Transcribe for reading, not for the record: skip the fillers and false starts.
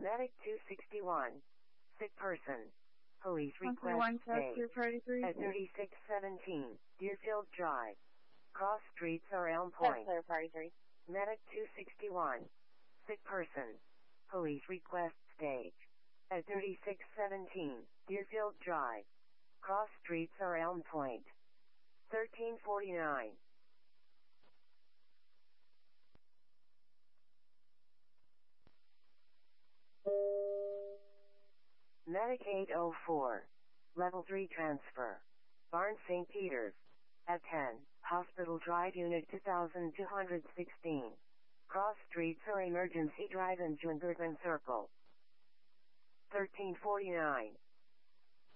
Medic 261. Sick person. Police request 131 stay South 233. at 3617 Deerfield Drive. Cross streets are Elm That's Point. clear, party 3. Medic 261. Sick person. Police request stage at 3617 Deerfield Drive. Cross streets are Elm Point. 1349. Medic 804. Level 3 transfer. Barnes St. Peter's. At 10, Hospital Drive Unit 2216. Cross streets or Emergency Drive in Jungerton Circle. 1349.